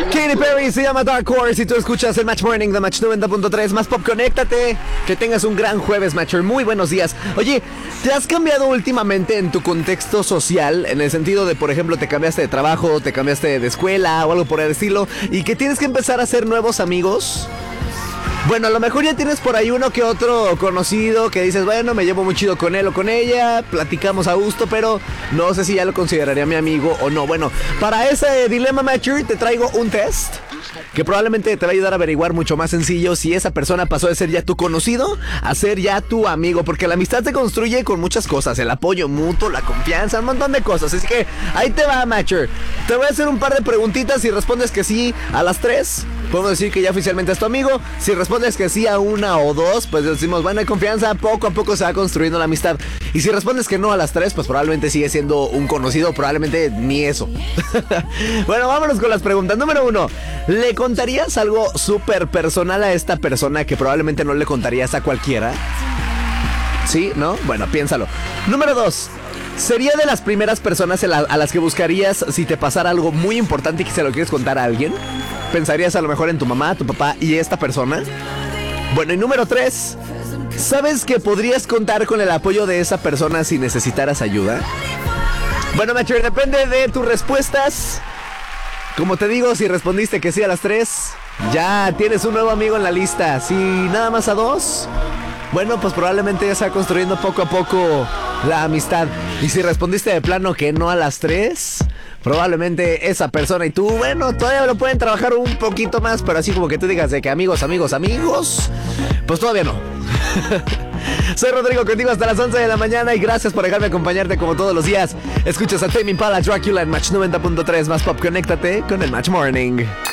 Katy Perry se llama Dark Horse y tú escuchas el Match Morning de Match 90.3 más pop. Conéctate, que tengas un gran jueves, Matcher. Muy buenos días. Oye, ¿te has cambiado últimamente en tu contexto social? En el sentido de, por ejemplo, te cambiaste de trabajo, te cambiaste de escuela o algo por el estilo, y que tienes que empezar a hacer nuevos amigos. Bueno, a lo mejor ya tienes por ahí uno que otro conocido que dices, bueno, me llevo muy chido con él o con ella, platicamos a gusto, pero no sé si ya lo consideraría mi amigo o no. Bueno, para ese dilema, Matcher, te traigo un test que probablemente te va a ayudar a averiguar mucho más sencillo si esa persona pasó de ser ya tu conocido a ser ya tu amigo, porque la amistad se construye con muchas cosas, el apoyo mutuo, la confianza, un montón de cosas. Así que ahí te va, Matcher. Te voy a hacer un par de preguntitas. Si respondes que sí a las 3, podemos decir que ya oficialmente es tu amigo. Si respondes que sí a una o dos, pues decimos, bueno, hay confianza, poco a poco se va construyendo la amistad. Y si respondes que no a las 3, pues probablemente sigue siendo un conocido, probablemente ni eso. Bueno, vámonos con las preguntas. Número 1, ¿le contarías algo súper personal a esta persona que probablemente no le contarías a cualquiera? ¿Sí? ¿No? Bueno, piénsalo. Número 2, ¿sería de las primeras personas a las que buscarías si te pasara algo muy importante y que se lo quieres contar a alguien? ¿Pensarías a lo mejor en tu mamá, tu papá y esta persona? Bueno, y número 3, ¿sabes que podrías contar con el apoyo de esa persona si necesitaras ayuda? Bueno, Matcher, depende de tus respuestas. Como te digo, si respondiste que sí a las 3, ya tienes un nuevo amigo en la lista. Si nada más a 2, bueno, pues probablemente ya se va construyendo poco a poco la amistad. Y si respondiste de plano que no a las 3, probablemente esa persona y tú, bueno, todavía lo pueden trabajar un poquito más, pero así como que tú digas de que amigos, pues todavía no. Soy Rodrigo, contigo hasta las 11 de la mañana y gracias por dejarme acompañarte como todos los días. Escuchas a Tame Impala, Dracula en Match 90.3 más pop. Conéctate con el Match Morning.